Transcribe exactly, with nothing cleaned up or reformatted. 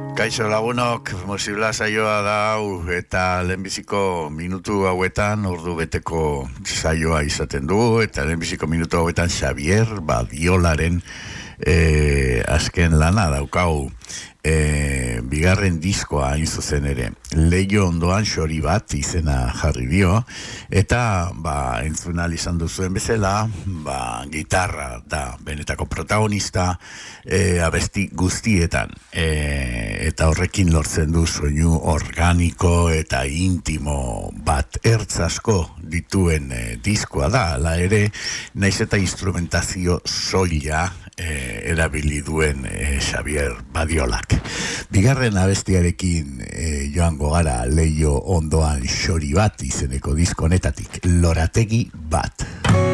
Kaixo lagunok, musibla saioa da hau eta lehenbiziko minutu hauetan ordu beteko saioa izaten du eta lehenbiziko minutu hauetan Xavier Badiolaren eh, azken lana daukau. E, bigarren diskoa hain zuzen ere Leio ondoan xori bat izena jarri dio eta ba, entzunal izan duzuen bezala ba, gitarra da benetako protagonista e, abesti guztietan e, eta horrekin lortzen du soinu organiko eta intimo bat ertz asko dituen e, diskoa da, ala ere naiz eta instrumentazio soila e, erabili duen e, Xavier Badiolak. Bigarren abestiarekin e, joango gara Leio ondoan xori bat izeneko diskonetatik, lorategi bat.